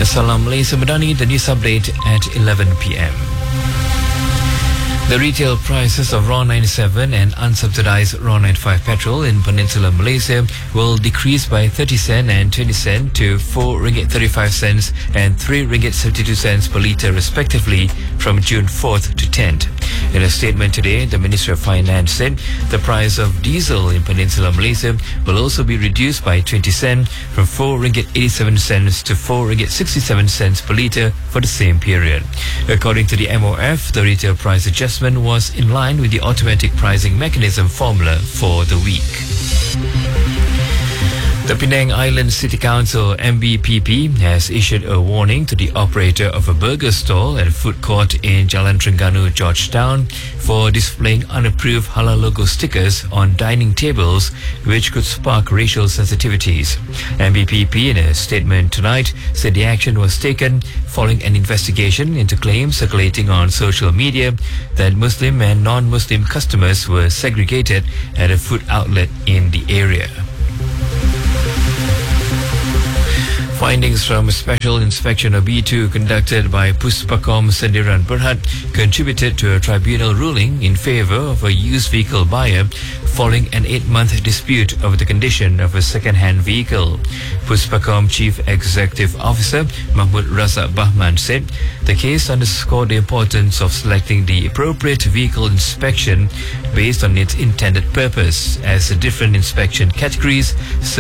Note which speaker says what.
Speaker 1: Salam Malaysia Madani, the news update at 11 p.m. The retail prices of RON 97 and unsubsidized RON 95 petrol in Peninsular Malaysia will decrease by 30 cent and 20 cent to 4 ringgit 35 cents and 3 ringgit 72 cents per litre respectively from June 4th to 10th. In a statement today, the Minister of Finance said the price of diesel in Peninsular Malaysia will also be reduced by 20 cent from 4 ringgit 87 cents to 4 ringgit 67 cents per litre for the same period. According to the MOF, the retail price adjustment was in line with the automatic pricing mechanism formula for the week. The Penang Island City Council MBPP has issued a warning to the operator of a burger stall at a food court in Jalan Terengganu, Georgetown for displaying unapproved halal logo stickers on dining tables which could spark racial sensitivities. MBPP in a statement tonight said the action was taken following an investigation into claims circulating on social media that Muslim and non-Muslim customers were segregated at a food outlet in the area. Findings from a special inspection of B2 conducted by Puspakom Sendirian Berhad contributed to a tribunal ruling in favour of a used vehicle buyer following an 8-month dispute over the condition of a second-hand vehicle. Puspakom Chief Executive Officer Mahmud Razak Bahman said the case underscored the importance of selecting the appropriate vehicle inspection based on its intended purpose, as the different inspection categories